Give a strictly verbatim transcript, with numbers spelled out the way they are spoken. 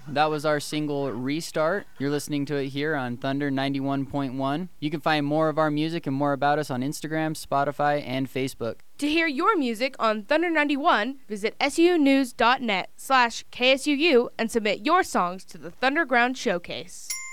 That was our single, Restart. You're listening to it here on Thunder ninety-one point one. You can find more of our music and more about us on Instagram, Spotify, and Facebook. To hear your music on Thunder ninety-one, visit sunews.net slash KSUU and submit your songs to the Thunderground Showcase.